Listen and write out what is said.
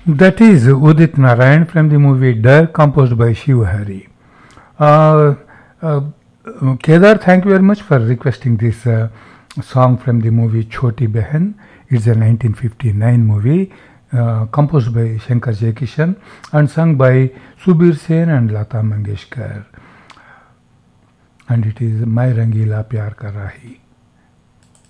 That is Udit Narayan from the movie Dar, composed by Shiv Hari. Uh, uh, Kedar, thank you very much for requesting this song from the movie Choti Behan. It's a 1959 movie composed by Shankar Jaikishan and sung by Subir Sen and Lata Mangeshkar. And it is Mai Rangila Pyar Ka Rahi.